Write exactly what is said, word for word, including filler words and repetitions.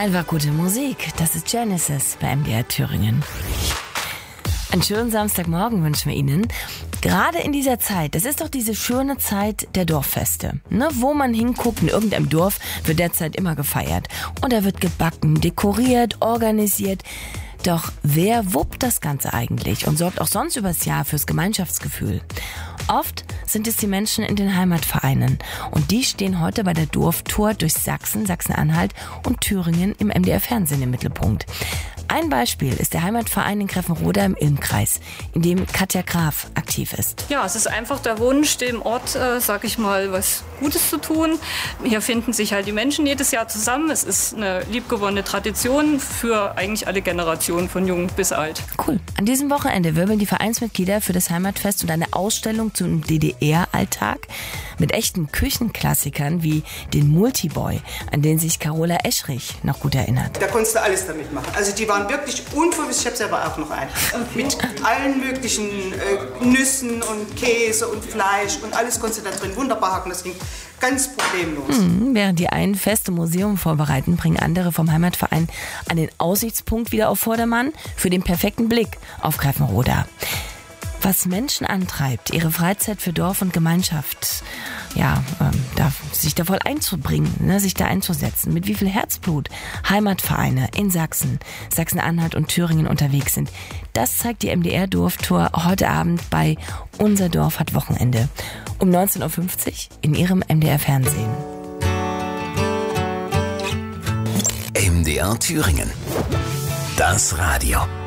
Einfach gute Musik. Das ist Genesis bei M D R Thüringen. Einen schönen Samstagmorgen wünschen wir Ihnen. Gerade in dieser Zeit, das ist doch diese schöne Zeit der Dorffeste. Ne? Wo man hinguckt, in irgendeinem Dorf wird derzeit immer gefeiert. Und da wird gebacken, dekoriert, organisiert. Doch wer wuppt das Ganze eigentlich und sorgt auch sonst übers Jahr fürs Gemeinschaftsgefühl? Oft sind es die Menschen in den Heimatvereinen. Und die stehen heute bei der Dorftour durch Sachsen, Sachsen-Anhalt und Thüringen im M D R-Fernsehen im Mittelpunkt. Ein Beispiel ist der Heimatverein in Greffenroda im Ilmkreis, in dem Katja Graf aktiv ist. Ja, es ist einfach der Wunsch, dem Ort, äh, sag ich mal, was Gutes zu tun. Hier finden sich halt die Menschen jedes Jahr zusammen. Es ist eine liebgewonnene Tradition für eigentlich alle Generationen, von jung bis alt. Cool. An diesem Wochenende wirbeln die Vereinsmitglieder für das Heimatfest und eine Ausstellung zum D D R-Alltag mit echten Küchenklassikern wie den Multiboy, an den sich Carola Eschrich noch gut erinnert. Da konntest du alles damit machen. Also die waren wirklich unverwüstlich. Ich habe selber auch noch einen. Okay. Mit allen möglichen äh, Nüssen und Käse und Fleisch und alles konntest du da drin wunderbar hacken. Das ging ganz problemlos. Mhm, während die einen Fest im Museum vorbereiten, bringen andere vom Heimatverein einen Aussichtspunkt wieder auf Vordermann für den perfekten Blick auf Greffenroda. Was Menschen antreibt, ihre Freizeit für Dorf und Gemeinschaft, ja, ähm, da, sich da voll einzubringen, ne, sich da einzusetzen, mit wie viel Herzblut Heimatvereine in Sachsen, Sachsen-Anhalt und Thüringen unterwegs sind, das zeigt die M D R-Dorftour heute Abend bei Unser Dorf hat Wochenende um neunzehn Uhr fünfzig in Ihrem M D R-Fernsehen. M D R Thüringen. Das Radio.